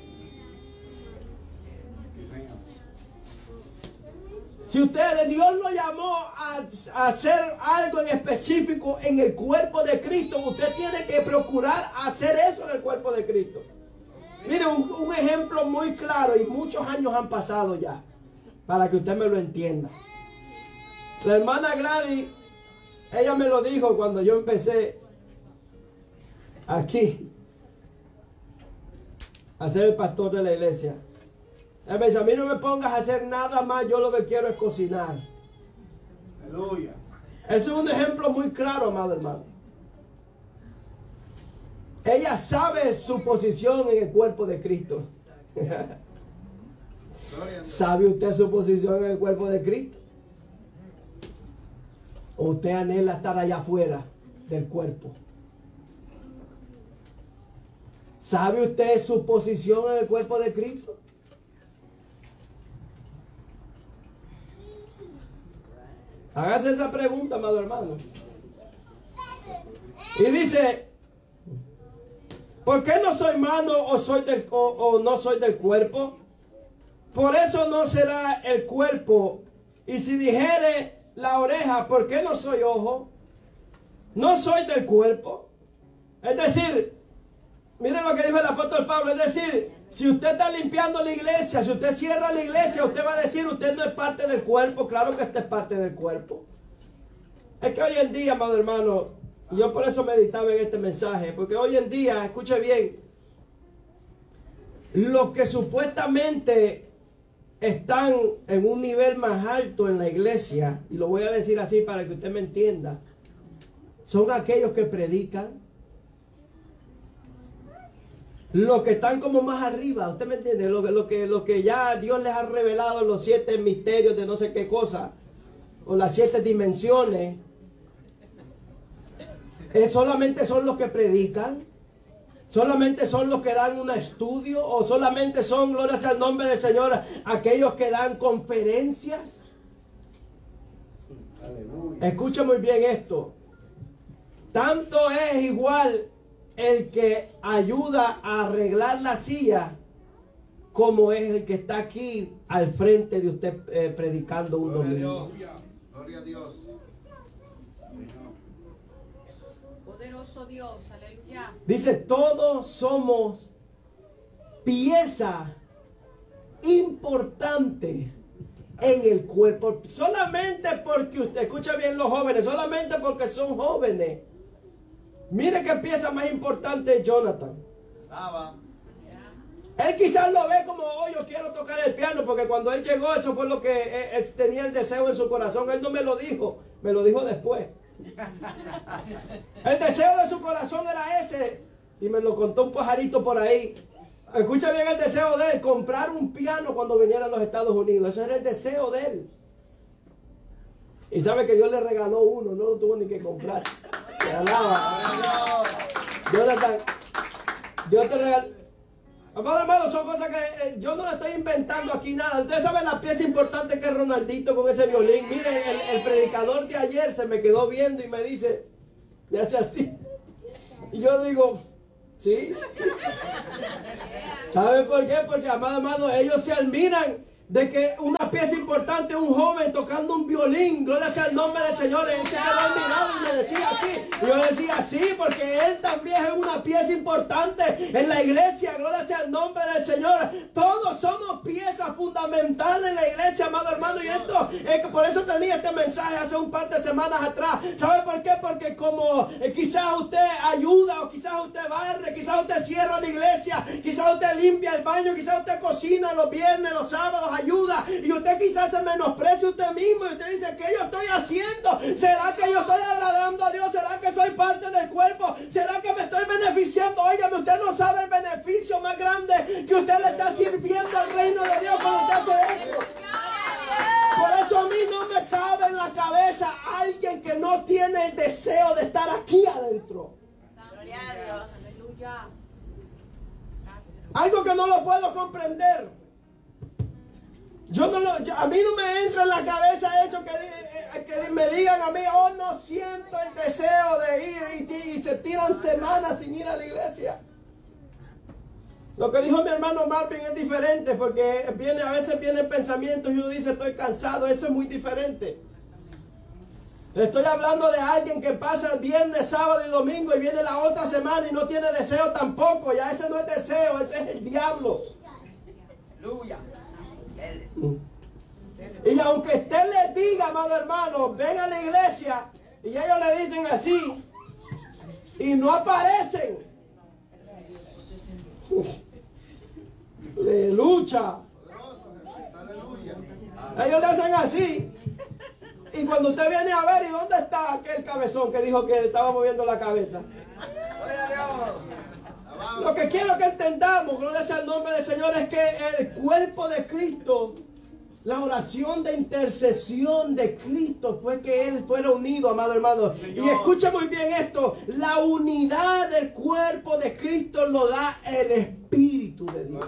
Si ustedes, Dios lo llamó a, a hacer algo en específico en el cuerpo de Cristo, usted tiene que procurar hacer eso en el cuerpo de Cristo. Mire, un, un ejemplo muy claro, y muchos años han pasado ya, para que usted me lo entienda. La hermana Gladys, ella me lo dijo cuando yo empecé aquí a ser el pastor de la iglesia. Ella me dice, a mí no me pongas a hacer nada más, yo lo que quiero es cocinar. Aleluya. Ese es un ejemplo muy claro, amado hermano. Ella sabe su posición en el cuerpo de Cristo. ¿Sabe usted su posición en el cuerpo de Cristo? ¿O usted anhela estar allá afuera del cuerpo? ¿Sabe usted su posición en el cuerpo de Cristo? Hágase esa pregunta, amado hermano. Y dice, ¿por qué no soy mano o, soy del, o, o no soy del cuerpo? Por eso no será el cuerpo. Y si dijere la oreja, ¿por qué no soy ojo? No soy del cuerpo. Es decir, miren lo que dijo el apóstol Pablo. Es decir, si usted está limpiando la iglesia, si usted cierra la iglesia, usted va a decir, usted no es parte del cuerpo. Claro que usted es parte del cuerpo. Es que hoy en día, amado hermano, y yo por eso meditaba en este mensaje, porque hoy en día, escuche bien, los que supuestamente están en un nivel más alto en la iglesia, y lo voy a decir así para que usted me entienda, son aquellos que predican. Los que están como más arriba, usted me entiende, lo, lo, que, lo que ya Dios les ha revelado, los siete misterios de no sé qué cosa, o las siete dimensiones, eh, solamente son los que predican. Solamente son los que dan un estudio, o solamente son, gloria sea el nombre del Señor, aquellos que dan conferencias. Aleluya. Escucha muy bien esto. Tanto es igual el que ayuda a arreglar la silla, como es el que está aquí al frente de usted eh, predicando un domingo. Gloria a Dios. Poderoso Dios, aleluya. Dice, todos somos pieza importante en el cuerpo. Solamente porque usted, escucha bien los jóvenes, solamente porque son jóvenes. Mire qué pieza más importante es Jonathan. Él quizás lo ve como, oh, yo quiero tocar el piano, porque cuando él llegó, eso fue lo que él, él tenía el deseo en su corazón. Él no me lo dijo, me lo dijo después. El deseo de su corazón era ese, y me lo contó un pajarito por ahí. Escucha bien el deseo de él, comprar un piano cuando viniera a los Estados Unidos. Ese era el deseo de él. Y sabe que Dios le regaló uno, no lo tuvo ni que comprar. Te alaba. Jonathan, Dios te regaló. Amado hermano, son cosas que eh, yo no le estoy inventando aquí nada. Ustedes saben la pieza importante que es Ronaldito con ese violín. Miren, el, el predicador de ayer se me quedó viendo y me dice, me hace así. Y yo digo, ¿sí? ¿Sabe por qué? Porque, amado hermano, ellos se admiran de que una pieza importante, un joven tocando un violín, gloria sea el nombre del Señor. Él se quedó admirado y me decía así. Y yo le decía sí, porque él también es una pieza importante en la iglesia, gloria sea el nombre del Señor. Todos somos piezas fundamentales en la iglesia, amado hermano. Y esto es que por eso tenía este mensaje hace un par de semanas atrás. ¿Sabe por qué? Porque como eh, quizás usted ayuda, o quizás usted barre, quizás usted cierra la iglesia, quizás usted limpia el baño, quizás usted cocina los viernes, los sábados, ayuda, y usted quizás se menosprecia usted mismo y usted dice, ¿qué yo estoy haciendo? ¿Será que yo estoy agradando a Dios? ¿Será que soy parte del cuerpo? ¿Será que me estoy beneficiando? Óigame, usted no sabe el beneficio más grande que usted le está sirviendo al reino de Dios cuando usted hace eso. Por eso a mí no me cabe en la cabeza alguien que no tiene el deseo de estar aquí adentro. Gloria a Dios, aleluya. Algo que no lo puedo comprender. Yo no lo, yo, a mí no me entra en la cabeza eso que, eh, que me digan a mí, oh, no siento el deseo de ir y, y se tiran semanas sin ir a la iglesia. Lo que dijo mi hermano Marvin es diferente, porque viene, a veces vienen pensamientos y uno dice estoy cansado. Eso es muy diferente. Estoy hablando de alguien que pasa viernes, sábado y domingo y viene la otra semana y no tiene deseo tampoco. Ya ese no es deseo, ese es el diablo. Aleluya. Y aunque usted les diga, amado hermano, ven a la iglesia, y ellos le dicen así y no aparecen, le lucha. Ellos le hacen así, y cuando usted viene a ver, ¿y dónde está aquel cabezón que dijo que estaba moviendo la cabeza? Lo que quiero que entendamos, gloria sea el nombre del Señor, es que el cuerpo de Cristo, la oración de intercesión de Cristo fue que Él fuera unido, amado hermano. Y escucha muy bien esto, la unidad del cuerpo de Cristo lo da el Espíritu de Dios.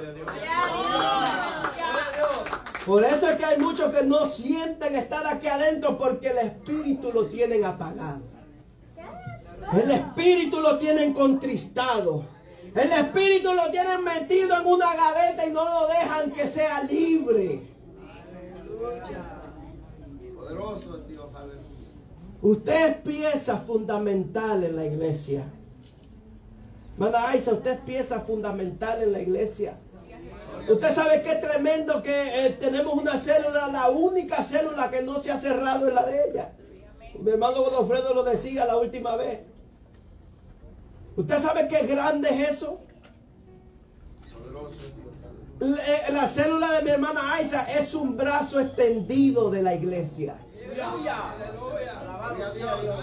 Por eso es que hay muchos que no sienten estar aquí adentro, porque el Espíritu lo tienen apagado. El Espíritu lo tienen contristado. El Espíritu lo tienen metido en una gaveta y no lo dejan que sea libre. Poderoso es Dios, aleluya. Usted es pieza fundamental en la iglesia. Hermana Aiza, usted es pieza fundamental en la iglesia. Usted sabe qué tremendo que eh, tenemos una célula, la única célula que no se ha cerrado es la de ella. Mi hermano Godofredo lo decía la última vez. ¿Usted sabe qué grande es eso? La, la célula de mi hermana Aiza es un brazo extendido de la iglesia. Gloria a Dios.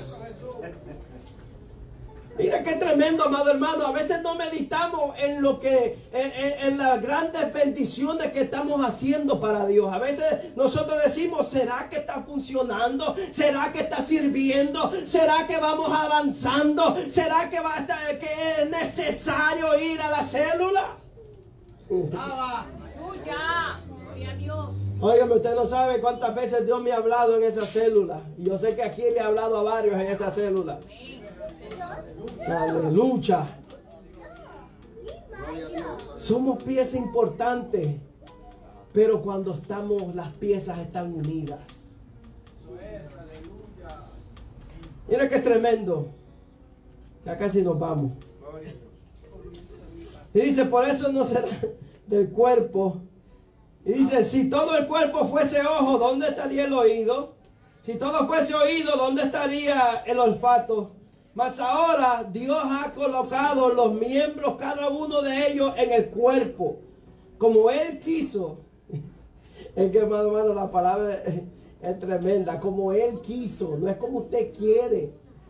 Mira qué tremendo, amado hermano. A veces no meditamos en lo que, en, en, en las grandes bendiciones que estamos haciendo para Dios. A veces nosotros decimos, ¿será que está funcionando? ¿Será que está sirviendo? ¿Será que vamos avanzando? ¿Será que va a estar, que es necesario ir a la célula? Aleluya. Gloria a Dios. Óigame, usted no sabe cuántas veces Dios me ha hablado en esa célula. Y yo sé que aquí le he hablado a varios en esa célula. Aleluya. Gloria a Dios. Somos piezas importantes, pero cuando estamos, las piezas están unidas. Mira que es tremendo. Ya casi nos vamos. Y dice, por eso no será del cuerpo. Y dice, si todo el cuerpo fuese ojo, ¿dónde estaría el oído? Si todo fuese oído, ¿dónde estaría el olfato? Mas ahora Dios ha colocado los miembros, cada uno de ellos, en el cuerpo, como Él quiso. Es que, hermano, hermano, la palabra es, es tremenda. Como Él quiso, no es como usted quiere.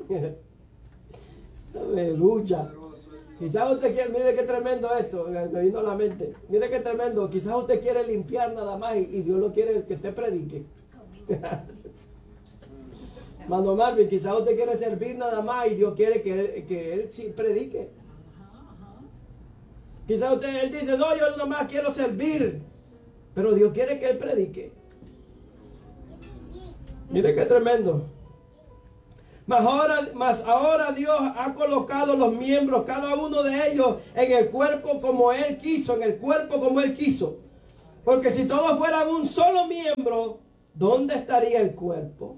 Aleluya. Quizás usted quiere, mire qué tremendo esto, me vino a la mente. Mire qué tremendo, quizás usted quiere limpiar nada más y, y Dios lo quiere que usted predique. Mano Marvin, quizás usted quiere servir nada más y Dios quiere que él, que él sí predique. Quizás usted él dice, no, yo nada más quiero servir, pero Dios quiere que él predique. Mire qué tremendo. Mas ahora, mas ahora Dios ha colocado los miembros, cada uno de ellos, en el cuerpo como Él quiso, en el cuerpo como Él quiso. Porque si todos fueran un solo miembro, ¿dónde estaría el cuerpo?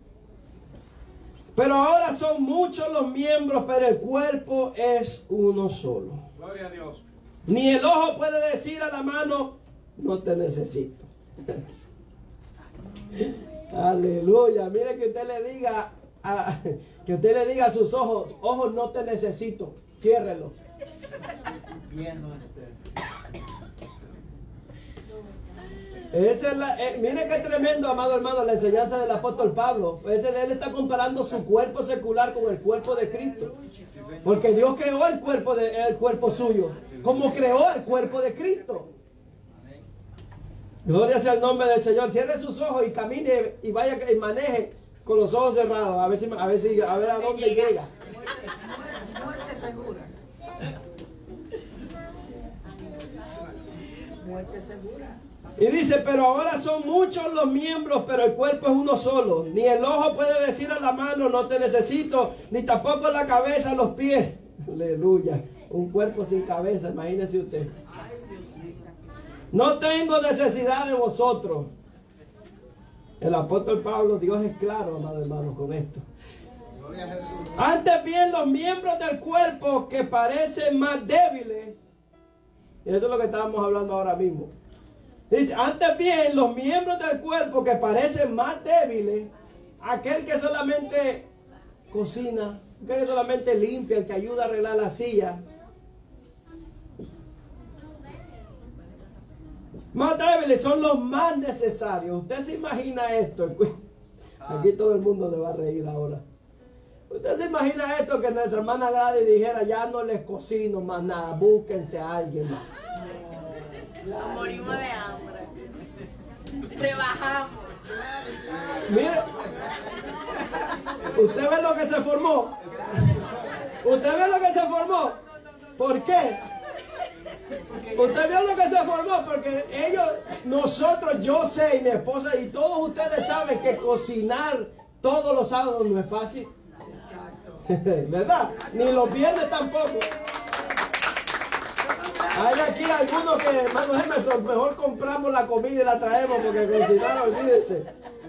Pero ahora son muchos los miembros, pero el cuerpo es uno solo. Gloria a Dios. Ni el ojo puede decir a la mano, no te necesito. Aleluya. Mire que usted le diga, a, que usted le diga a sus ojos, ojos, no te necesito. Ciérrelo. Esa es la, eh, mire qué tremendo, amado hermano, la enseñanza del apóstol Pablo. Ese, él está comparando su cuerpo secular con el cuerpo de Cristo. Porque Dios creó el cuerpo, de, el cuerpo suyo, como creó el cuerpo de Cristo. Gloria sea el nombre del Señor. Cierre sus ojos y camine y vaya y maneje con los ojos cerrados. A ver si, a ver, si, a, ver a dónde llega. Muerte, muerte segura. Muerte segura. Y dice, pero ahora son muchos los miembros, pero el cuerpo es uno solo. Ni el ojo puede decir a la mano, no te necesito, ni tampoco la cabeza, los pies. Aleluya. Un cuerpo sin cabeza, imagínese usted. No tengo necesidad de vosotros. El apóstol Pablo, Dios es claro, amado hermano, con esto. Gloria a Jesús. Antes bien, los miembros del cuerpo que parecen más débiles, y eso es lo que estábamos hablando ahora mismo. Dice, antes bien, los miembros del cuerpo que parecen más débiles, aquel que solamente cocina, aquel que solamente limpia, el que ayuda a arreglar la silla, más débiles son los más necesarios. Usted se imagina esto. Aquí todo el mundo le va a reír ahora. Usted se imagina esto, que nuestra hermana Gladys dijera, ya no les cocino más nada, búsquense a alguien más. Nos morimos de hambre. Rebajamos. Mire, ¿usted ve lo que se formó? ¿Usted ve lo que se formó? ¿Por qué? Usted vio lo que se formó porque ellos, nosotros, yo sé y mi esposa y todos ustedes saben que cocinar todos los sábados no es fácil. Exacto. ¿Verdad? Ni los viernes tampoco. Hay aquí algunos que, hermano Emerson, mejor compramos la comida y la traemos porque cocinar, olvídense.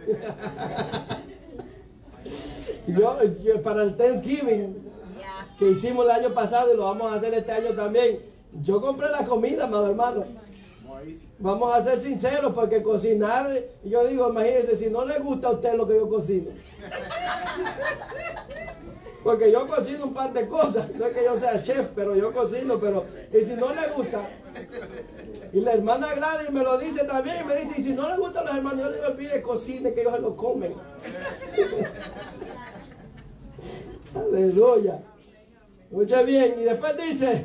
Yo, yo, para el Thanksgiving que hicimos el año pasado y lo vamos a hacer este año también, yo compré la comida, amado hermano. Vamos a ser sinceros porque cocinar, yo digo, imagínense, si no le gusta a usted lo que yo cocino. Porque yo cocino un par de cosas. No es que yo sea chef, pero yo cocino. Pero y si no le gusta. Y la hermana Gladys me lo dice también. Y me dice, y si no le gustan los hermanos, yo le digo, pide cocine que ellos se lo comen. Aleluya. Escucha bien. Y después dice,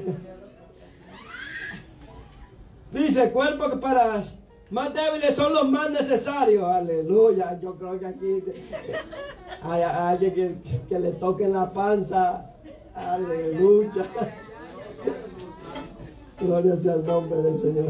dice, cuerpo que para más débiles son los más necesarios. Aleluya. Yo creo que aquí hay alguien que, que le toquen la panza. Aleluya. Gloria sea el nombre del Señor.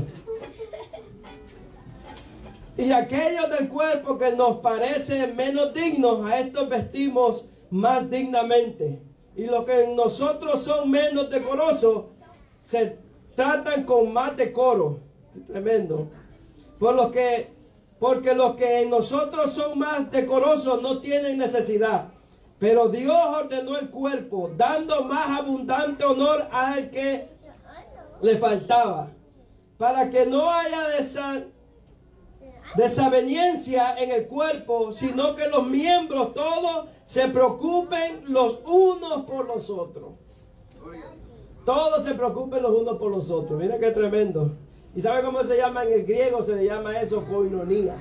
Y aquellos del cuerpo que nos parecen menos dignos, a estos vestimos más dignamente. Y los que en nosotros son menos decorosos, se tratan con más decoro. Tremendo. Por lo que, porque los que en nosotros son más decorosos no tienen necesidad. Pero Dios ordenó el cuerpo, dando más abundante honor al que le faltaba, para que no haya desa, desaveniencia en el cuerpo, sino que los miembros todos se preocupen los unos por los otros. Todos se preocupen los unos por los otros. Mira qué tremendo. ¿Y sabe cómo se llama en el griego? Se le llama eso koinonía.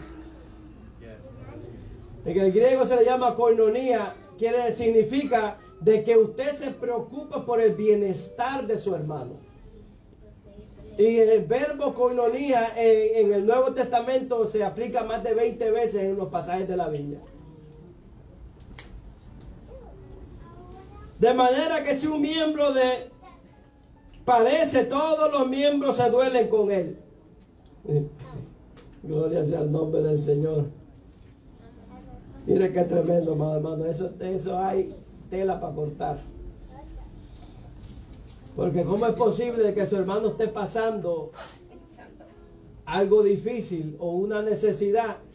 En el griego se le llama koinonía, quiere significa de que usted se preocupa por el bienestar de su hermano. Y el verbo koinonía en, en el Nuevo Testamento se aplica más de veinte veces en los pasajes de la Biblia. De manera que si un miembro de padece, todos los miembros se duelen con él. Gloria sea el nombre del Señor. Mire qué tremendo, hermano. Eso, eso hay tela para cortar. Porque ¿cómo es posible de que su hermano esté pasando algo difícil o una necesidad